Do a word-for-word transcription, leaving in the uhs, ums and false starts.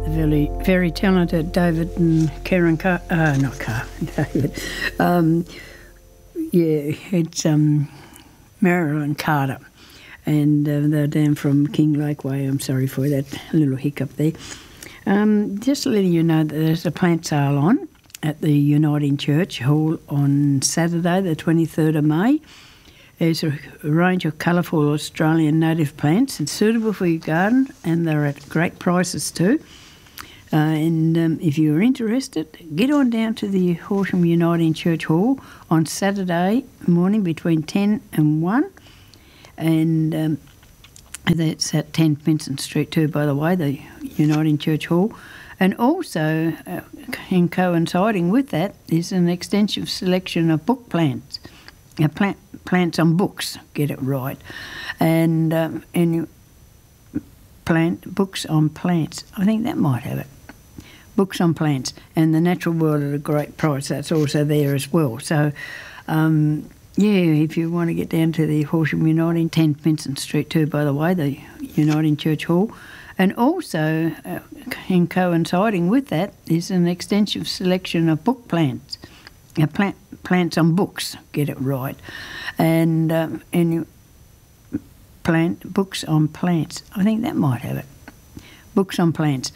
the very, very talented David and Karen Carr, uh, not Carr, David. Um, yeah, it's um, Marilyn Carter. And uh, they're down from Kinglake Way. I'm sorry for that little hiccup there. Um, just letting you know that there's a plant sale on at the Uniting Church Hall on Saturday, the twenty-third of May. There's a range of colourful Australian native plants. It's suitable for your garden, and they're at great prices too. Uh, and um, if you're interested, get on down to the Horsham Uniting Church Hall on Saturday morning between ten and one. And um, that's at ten Vincent Street too, by the way, the Uniting Church Hall. And also, uh, in coinciding with that, is an extensive selection of book plants. Uh, plant, plants on books, get it right. And, um, and plant books on plants. I think that might have it. Books on plants. And The Natural World at a great price. That's also there as well. So, um, yeah, if you want to get down to the Horsham Uniting, ten Vincent Street too, by the way, the Uniting Church Hall. And also, uh, in coinciding with that, is an extensive selection of book plants. Uh, plant, plants on books, get it right. And, um, and plant books on plants. I think that might have it. Books on plants.